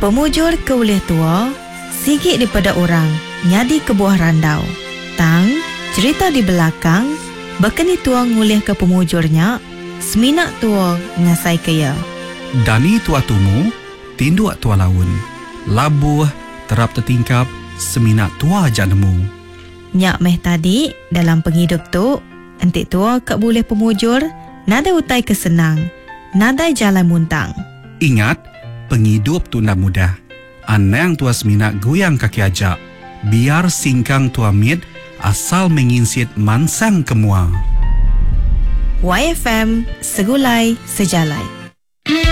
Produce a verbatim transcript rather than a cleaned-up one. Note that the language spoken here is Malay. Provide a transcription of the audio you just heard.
Pemujur ke ulih tua, sigit daripada orang, nyadi ke buah randau. Tang, cerita di belakang, bekeni tua ngulih ke pemujurnya, seminak tua ngasai kaya. Dani tua tumu, tinduak tua laun. Labuh, terap tertingkap, seminak tua janemu. Nyak meh tadi, dalam penghidup tu, entik tua kak boleh pemujur, nada utai kesenang, nada jalan muntang. Ingat, penghidup tu nak mudah. Anang tua seminak goyang kaki ajak. Biar singkang tua mit, asal menginsit mansang kemua. Y F M, segulai sejalai.